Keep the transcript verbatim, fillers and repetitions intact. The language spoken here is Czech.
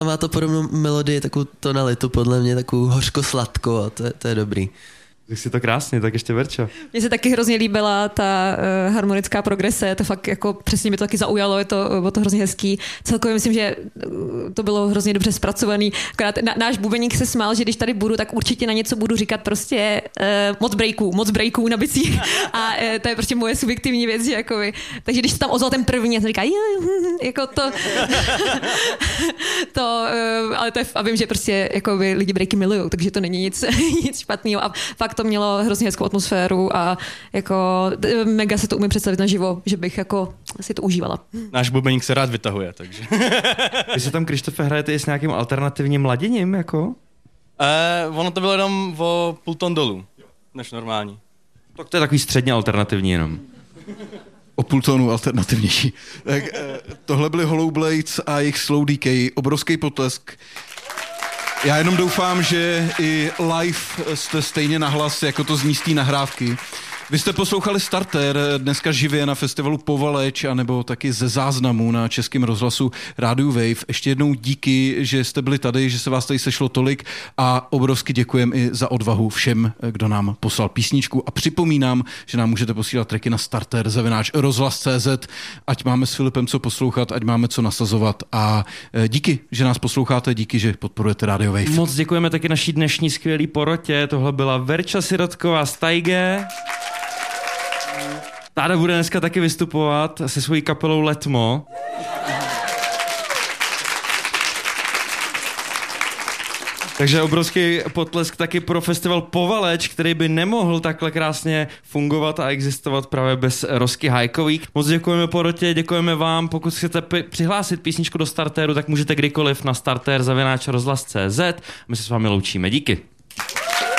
Má to podobnou melodii, takovou tonalitu, podle mě, takovou hořko-sladkou, a to je, to je dobrý. Tak si to krásně, tak ještě Verča. Mně se taky hrozně líbila ta uh, harmonická progrese, to fakt jako přesně mi to taky zaujalo, je to, bylo to hrozně hezký. Celkově myslím, že uh, to bylo hrozně dobře zpracovaný. Akorát na, náš bubeník se smál, že když tady budu, tak určitě na něco budu říkat prostě uh, moc breaků, moc breaků na bicích. A uh, to je prostě moje subjektivní věc, že jakoby. Takže když se tam ozval ten první, já jsem říká, jako to, to uh, ale to je, a vím, že prostě jakoby lidi breaky milujou, takže to není nic, nic špatného. A fakt to mělo hrozně hezkou atmosféru a jako mega se to umím představit naživo, že bych jako si to užívala. Náš bubeník se rád vytahuje, takže. Vy se tam, Krištofe, hrajete i s nějakým alternativním laděním, jako? Eh, ono to bylo jenom o půl ton dolů, než normální. Tak to je takový středně alternativní jenom. O půl tónu alternativnější. Tak, eh, tohle byly Hollow Blades a jejich Slow D K, obrovský potlesk. Já jenom doufám, že i live jste stejně nahlas, jako to zní z té nahrávky. Vy jste poslouchali Starter dneska živě na festivalu Povaleč, anebo taky ze záznamu na Českém rozhlasu Rádiu Wave. Ještě jednou díky, že jste byli tady, že se vás tady sešlo tolik a obrovsky děkujem i za odvahu všem, kdo nám poslal písničku. A připomínám, že nám můžete posílat tracky na starter zavináč rozhlas tečka cé zet, ať máme s Filipem co poslouchat, ať máme co nasazovat. A díky, že nás posloucháte, díky, že podporujete Radio Wave. Moc děkujeme taky naší dnešní skvělý porotě. Tohle byla Verča Sirotková z Tajge. Táda bude dneska taky vystupovat se svojí kapelou Letmo. Takže obrovský potlesk taky pro festival Povaleč, který by nemohl takhle krásně fungovat a existovat právě bez Rosky Hajkový. Moc děkujeme porotě, děkujeme vám. Pokud chcete p- přihlásit písničku do startéru, tak můžete kdykoliv na starter zavináč rozhlas tečka cé zet. My se s vámi loučíme. Díky.